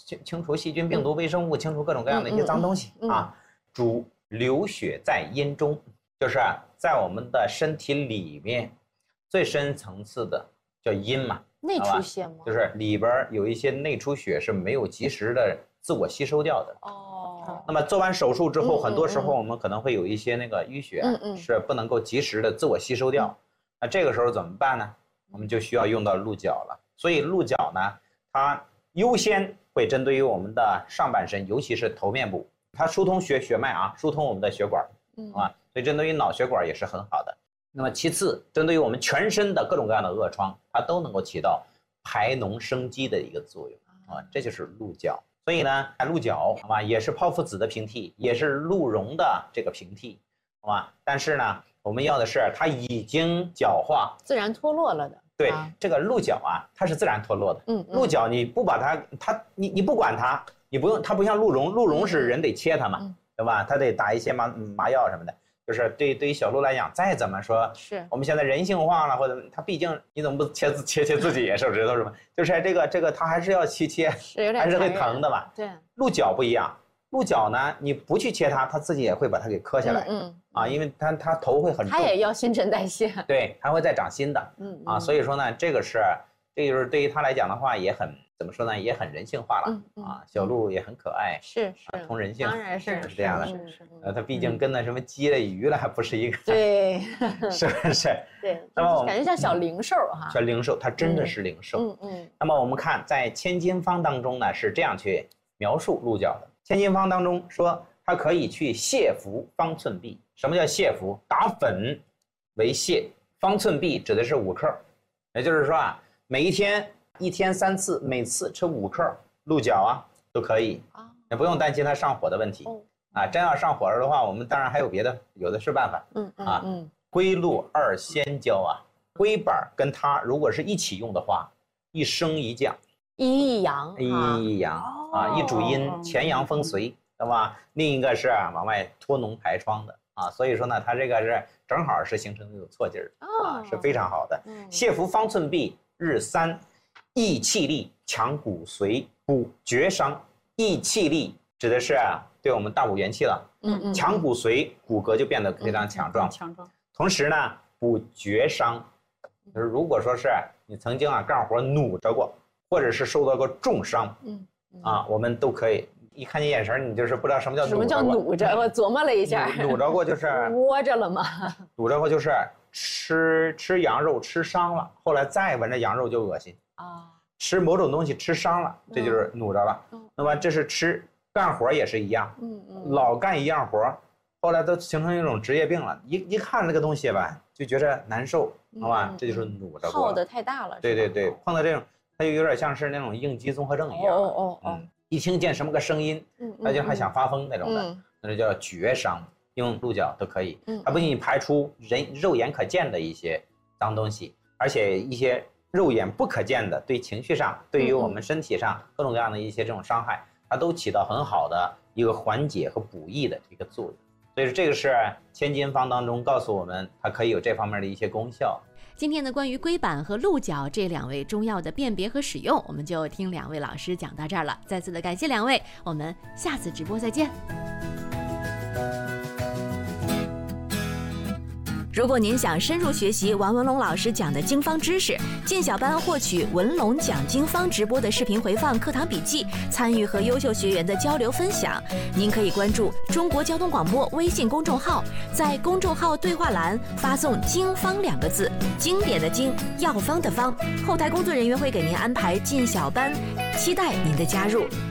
清除细菌、病毒、微生物，清除各种各样的一些脏东西啊。主流血在阴中，就是在我们的身体里面最深层次的叫阴嘛。 内出血吗？ 就是里边有一些内出血是没有及时的自我吸收掉的。那么做完手术之后，很多时候我们可能会有一些那个淤血，是不能够及时的自我吸收掉。那这个时候怎么办呢？我们就需要用到鹿角了。所以鹿角呢，它优先会针对于我们的上半身，尤其是头面部，它疏通血脉啊，疏通我们的血管，所以针对于脑血管也是很好的。那么其次，针对于我们全身的各种各样的恶疮，它都能够起到排脓生肌的一个作用啊，这就是鹿角。所以呢，鹿角好吧，也是剖腹子的平替，也是鹿茸的这个平替，好吧？但是呢，我们要的是它已经角化、 自然脱落了的。 对，这个鹿角啊，它是自然脱落的。鹿角你不把你不管它，你不用它，不像鹿茸，鹿茸是人得切它嘛，对吧？它得打一些麻药什么的。就是对于小鹿来讲，再怎么说， 是我们现在人性化了，或者它毕竟你怎么不切自己手指头是吧？就是这个它还是要去切， 是有点还是会疼的吧？ 对， 鹿角不一样，鹿角呢，你不去切它，它自己也会把它给磕下来，因为它头会很重， 它也要新陈代谢， 对，它会再长新的，所以说呢，这就是对于它来讲的话，也很怎么说呢，也很人性化了小鹿也很可爱， 是通人性， 当然是这样的，它毕竟跟那什么鸡了鱼了还不是一个， 对， 是不是？ 对，那么感觉像小灵兽哈， 小灵兽，它真的是灵兽，那么我们看在《千金方》当中呢，是这样去描述鹿角的，《千金方》当中说它可以去泻服方寸匕，什么叫泻服？打粉为泻，方寸匕指的是5克，也就是说啊。每一天1天3次，每次吃5克鹿角啊都可以也不用担心它上火的问题真要上火了的话，我们当然还有别的，有的是办法龟鹿2仙交啊，龟板跟它如果是一起用的话，一升一降， 一阳一主阴，乾阳风随，对吧？另一个是往外脱脓排疮的所以说呢，它这个是正好是形成那种错劲儿是非常好的。泻服方寸匕日3，益气力，强骨髓，补厥伤。益气力指的是对我们大骨元气了，强骨髓，骨骼就变得非常强壮。同时呢，补厥伤，就是如果说是你曾经干活努着过，或者是受到过重伤，我们都可以。一看你眼神，你就是不知道什么叫努着。我琢磨了一下， 努着过就是窝着了吗？ 努着过就是吃羊肉吃伤了，后来再闻着羊肉就恶心吃某种东西吃伤了，这就是努着了。那么这是干活也是一样，老干一样活，后来都形成一种职业病了。一看这个东西吧，就觉着难受，好吧？这就是努着过。 耗得太大了。 对，碰到这种，它就有点像是那种应激综合症一样。一听见什么个声音，他就还想发疯那种的，那就叫厥伤。用鹿角都可以，它不仅排出肉眼可见的一些脏东西，而且一些肉眼不可见的对情绪上、对于我们身体上各种各样的一些这种伤害，它都起到很好的一个缓解和补益的一个作用。所以这个是千金方当中告诉我们，它可以有这方面的一些功效。 今天呢，关于龟板和鹿角这2味中药的辨别和使用，我们就听2位老师讲到这儿了。再次的感谢2位，我们下次直播再见。如果您想深入学习王文龙老师讲的经方知识，进小班获取文龙讲经方直播的视频回放、课堂笔记，参与和优秀学员的交流分享，您可以关注中国交通广播微信公众号，在公众号对话栏发送经方2个字，经典的经，药方的方，后台工作人员会给您安排进小班，期待您的加入。